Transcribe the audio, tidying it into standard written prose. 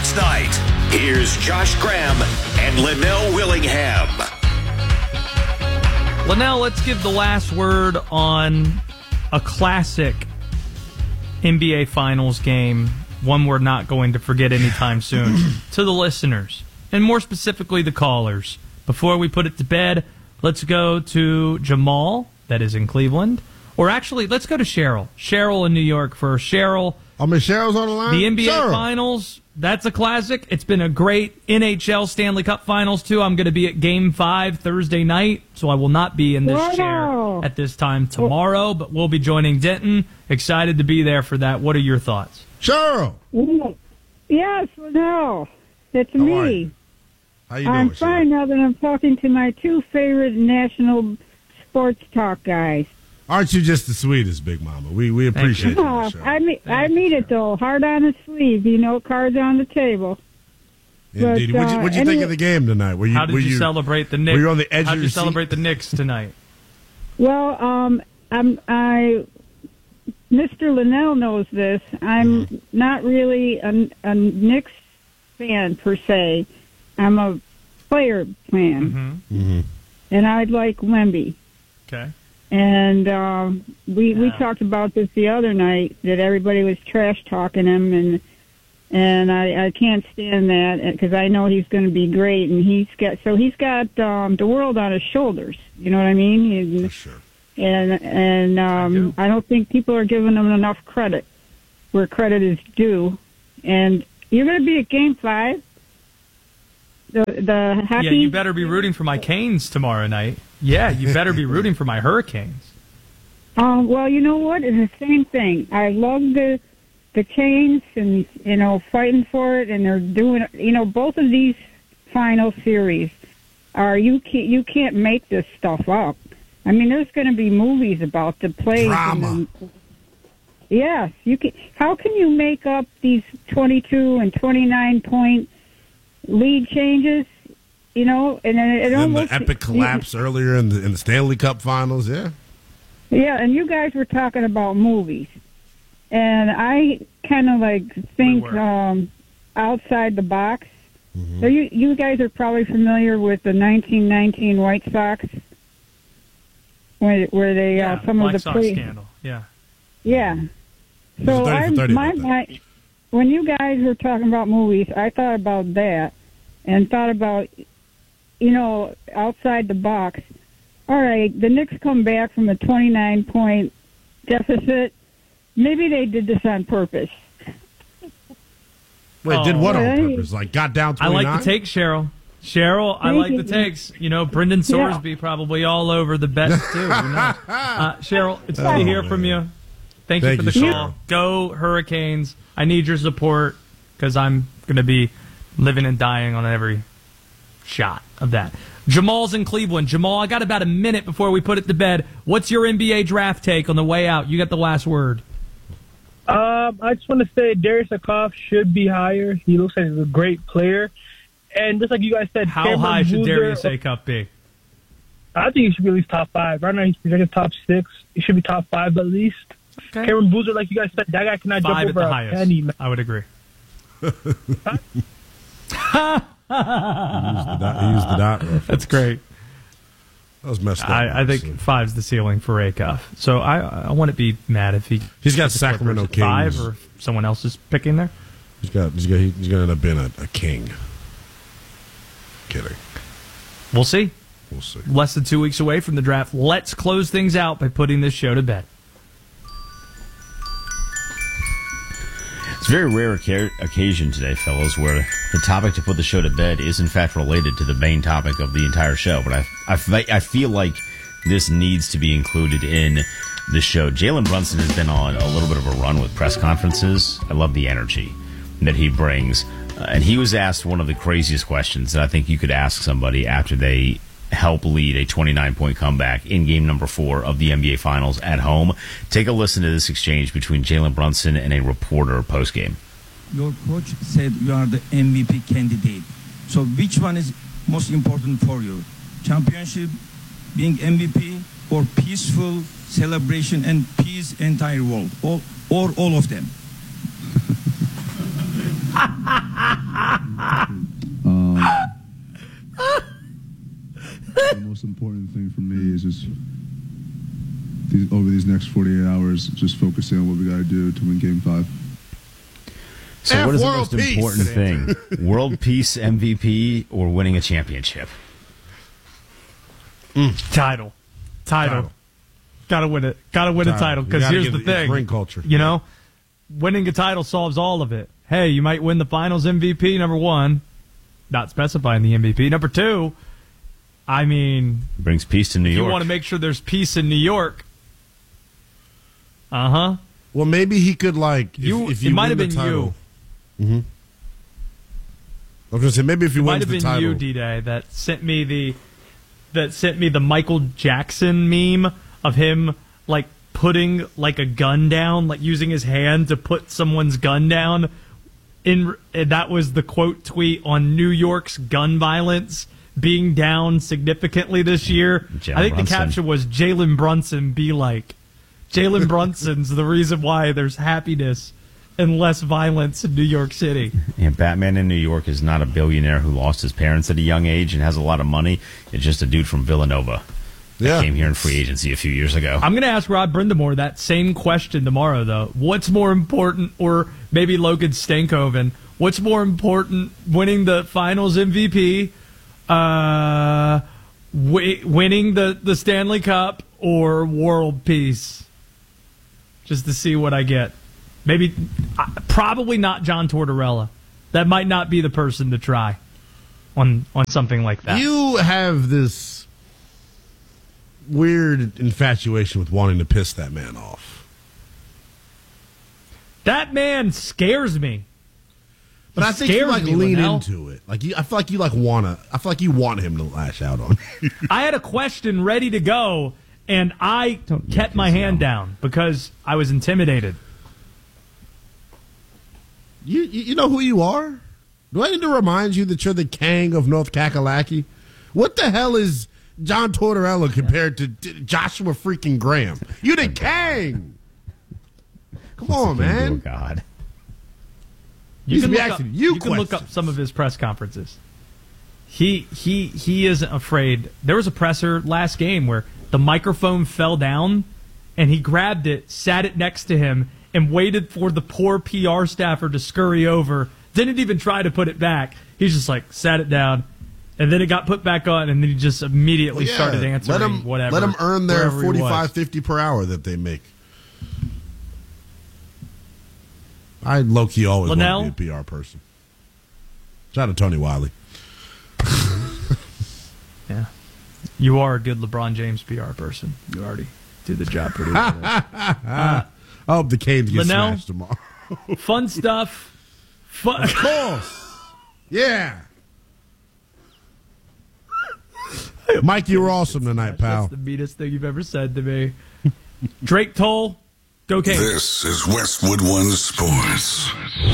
last night. Here's Josh Graham and Linnell Willingham. Linnell, let's give the last word on a classic NBA Finals game, one we're not going to forget anytime soon, to the listeners, and more specifically the callers. Before we put it to bed, let's go to Jamal, that is in Cleveland. Or actually, let's go to Cheryl. Cheryl in New York first. Cheryl. Oh, Miss Cheryl's on the line? The NBA Cheryl. Finals, that's a classic. It's been a great NHL Stanley Cup Finals, too. I'm going to be at Game 5 Thursday night, so I will not be in this chair at this time tomorrow, but we'll be joining Denton. Excited to be there for that. What are your thoughts? Cheryl. Yes, no. It's me. How you doing, I'm fine Cheryl? now that I'm talking to my two favorite national sports talk guys. Aren't you just the sweetest, Big Mama? We appreciate you. I mean it, though. Heart on the sleeve, cards on the table. Indeed. But, What'd you think of the game tonight? How did you celebrate the Knicks? Were you on the edge How of did your you seat? celebrate the Knicks tonight? Well, Mr. Linnell knows this. I'm not really a Knicks fan, per se. I'm a player fan. And I like Wemby. Okay. And we talked about this the other night, that everybody was trash talking him, and I can't stand that, because I know he's going to be great, and he's got the world on his shoulders. You know what I mean? For sure. And I don't think people are giving him enough credit where credit is due. And you're going to be at Game 5. The happy. Yeah, you better be rooting for my Canes tomorrow night. Yeah, you better be rooting for my Hurricanes. Well, you know what? It's the same thing. I love the Canes, and fighting for it, and they're doing. Both of these final series are you can't make this stuff up. I mean, there's going to be movies about the plays. Drama. Yes, you can. How can you make up these 22 and 29 point lead changes? And it almost the epic collapse earlier in the Stanley Cup Finals. Yeah. Yeah, and you guys were talking about movies, and I kind of think outside the box. So you guys are probably familiar with the 1919 White Sox, where they some Black of the Sox scandal. Yeah. So when you guys were talking about movies, I thought about that, and thought about outside the box. All right, the Knicks come back from a 29-point deficit. Maybe they did this on purpose. Wait, did what on purpose? Got down 29? I like the take, Cheryl. I like the takes. Brendan Sorsby probably all over the bets, too. Cheryl, it's good to hear from you. Thank you for the call. Go Hurricanes. I need your support, because I'm going to be living and dying on every shot of that. Jamal's in Cleveland. Jamal, I got about a minute before we put it to bed. What's your NBA draft take on the way out? You got the last word. I just want to say Darius Akoff should be higher. He looks like he's a great player. And just like you guys said, how high should Darius Akoff be? I think he should be at least top 5. Right now he's projected top 6. He should be top 5 at least. Okay. Cameron Boozer, like you guys said, that guy cannot jump over a penny. I would agree. He used the dot reference. That's great. That was messed up. I think 5's the ceiling for Akoff. So I wouldn't be mad if he's got Sacramento Kings 5 or someone else is picking there. He's going to end up being a king. Kidding. We'll see. We'll see. Less than 2 weeks away from the draft. Let's close things out by putting this show to bed. It's a very rare occasion today, fellas, where the topic to put the show to bed is in fact related to the main topic of the entire show. But I feel like this needs to be included in the show. Jalen Brunson has been on a little bit of a run with press conferences. I love the energy that he brings. And he was asked one of the craziest questions that I think you could ask somebody after they help lead a 29-point comeback in game number 4 of the NBA Finals at home. Take a listen to this exchange between Jalen Brunson and a reporter post-game. Your coach said you are the MVP candidate. So which one is most important for you? Championship, being MVP, or peaceful celebration and peace entire world? Or all of them? most important thing for me is just over these next 48 hours, just focusing on what we got to do to win Game 5. So what is the most important thing? World peace MVP or winning a championship? Title. Gotta win it. Gotta win a title. Because here's the thing. Ring culture. You know, winning a title solves all of it. Hey, you might win the finals MVP, number one. Not specifying the MVP. Number two, I mean... Brings peace to New York. You want to make sure there's peace in New York. Uh-huh. Well, maybe he could, like... If you it might have been title, you. Mm-hmm. I was going to say, maybe if you win the title... It might have been you, D-Day, that sent me the Michael Jackson meme of him, like, putting, like, a gun down, like, using his hand to put someone's gun down. That was the quote tweet on New York's gun violence being down significantly this year. I think the caption was Jalen Brunson be like. Jalen Brunson's the reason why there's happiness and less violence in New York City. Yeah, Batman in New York is not a billionaire who lost his parents at a young age and has a lot of money. It's just a dude from Villanova. Yeah. Came here in free agency a few years ago. I'm going to ask Rod Brindamore that same question tomorrow, though. What's more important, or maybe Logan Stankoven, what's more important, winning the finals MVP, winning the Stanley Cup, or world peace? Just to see what I get. Maybe, probably not John Tortorella. That might not be the person to try on something like that. You have this weird infatuation with wanting to piss that man off. That man scares me. But I think you lean into it. I feel like you want him to lash out on you. I had a question ready to go, and I kept my hand down because I was intimidated. You know who you are? Do I need to remind you that you're the Kang of North Kakalaki? What the hell is John Tortorella compared to Joshua freaking Graham? You the Kang. Come on, man. Oh, God. You can look up some of his press conferences. He isn't afraid. There was a presser last game where the microphone fell down, and he grabbed it, sat it next to him, and waited for the poor PR staffer to scurry over. Didn't even try to put it back. He's just like, sat it down. And then it got put back on, and then he just immediately started answering whatever. Let them earn their $45.50 per hour that they make. I low-key always want to be a PR person. Shout out to Tony Wiley. Yeah. You are a good LeBron James PR person. You already did the job pretty well. I hope the Canes get smashed tomorrow. Fun stuff. Of course. Yeah. Mike, you were awesome tonight, pal. That's the meanest thing you've ever said to me. Drake Toll, go Canes. This is Westwood One Sports.